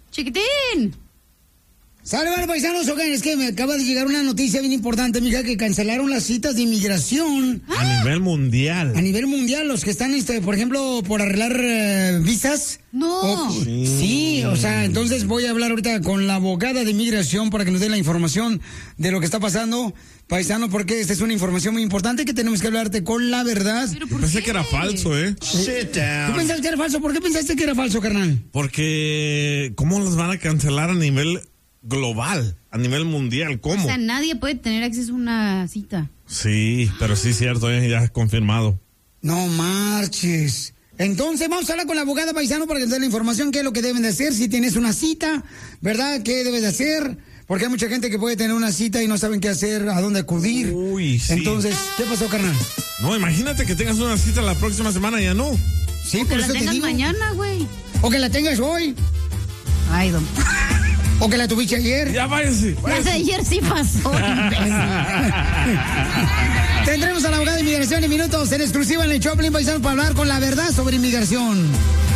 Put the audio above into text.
Chiquitín. Sale, vale, paisanos, oigan, es que me acaba de llegar una noticia bien importante, mija, que cancelaron las citas de inmigración. A nivel mundial. A nivel mundial, los que están, por ejemplo, por arreglar visas. No. Sí, o sea, entonces voy a hablar ahorita con la abogada de inmigración para que nos dé la información de lo que está pasando, paisano, porque esta es una información muy importante que tenemos que hablarte con la verdad. Pensé que era falso, ¿eh? Sit down. ¿Tú pensaste que era falso? ¿Por qué pensaste que era falso, carnal? Porque, ¿cómo los van a cancelar a nivel global, a nivel mundial? ¿Cómo? O sea, nadie puede tener acceso a una cita. Sí, pero sí es cierto, ya es confirmado. No marches. Entonces vamos a hablar con la abogada, paisano, para que nos dé la información, qué es lo que deben de hacer, si tienes una cita, ¿verdad? ¿Qué debes de hacer? Porque hay mucha gente que puede tener una cita y no saben qué hacer, a dónde acudir. Uy, sí. Entonces, ¿qué pasó, carnal? No, imagínate que tengas una cita la próxima semana y ya no. Sí, O que por la eso te tengas digo. mañana, güey. O que la tengas hoy. Ay, don. O que la tuviste ayer. Ya váyase. La de ayer sí pasó. Tendremos a la abogada de inmigración en minutos, en exclusiva en el Choplin, paisano, para hablar con la verdad sobre inmigración.